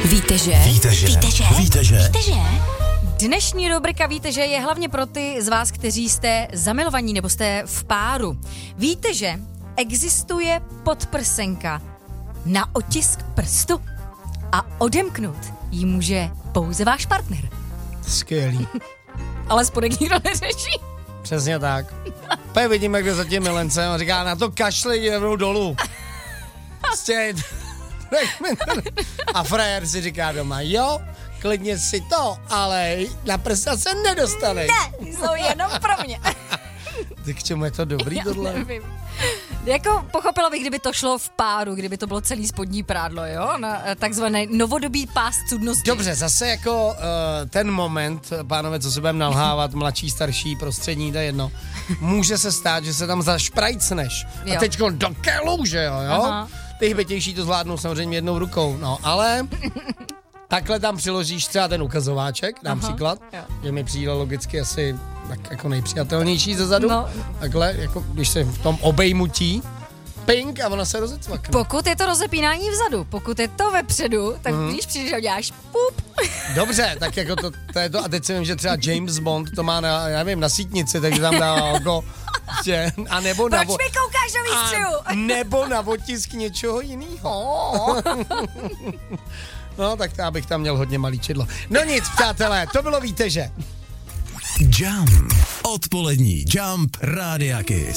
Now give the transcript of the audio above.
Víte, že? Dnešní rubrika Víte, že je hlavně pro ty z vás, kteří jste zamilovaní nebo jste v páru. Víte, že existuje podprsenka na otisk prstu a odemknout ji může pouze váš partner. Skvělý. Ale spodek nikdo neřeší. Přesně tak. Pak vidím, jak jde za tím milencem a říká, na to kašli, jdou dolů. Prostě... A frajer si říká doma, jo, klidně si to, ale na prsta se nedostaneš. Ne, jsou jenom pro mě. Tak k čemu je to dobrý tohle? Nevím. Jako pochopila bych, kdyby to šlo v páru, kdyby to bylo celý spodní prádlo, jo? Na takzvané novodobý pás cudnosti. Dobře, zase jako ten moment, pánové, co se budeme nalhávat, mladší, starší, prostřední, to je jedno. Může se stát, že se tam zašprajcneš. A teďko do kelouže, jo? Aha. Ty hbetější to zvládnou samozřejmě jednou rukou, no, ale takhle tam přiložíš třeba ten ukazováček, dám příklad, že mi přijde logicky asi tak jako nejpřijatelnější ze zadu, takhle, jako když se v tom obejmutí, ping a ona se rozecvakne. Pokud je to rozepínání vzadu, pokud je to vepředu, tak když přijdeš a děláš pup. Dobře, tak jako to je to, a teď si vím, že třeba James Bond to má na, já nevím, na sítnici, takže tam dá jako, a nebo proč mi koukáš do výstřihu? Nebo na otisk něčeho jiného. No, tak já bych tam měl hodně malý čidlo. No nic, přátelé, to bylo Víte, že? Jump. Odpolední Jump Rádia Kiss.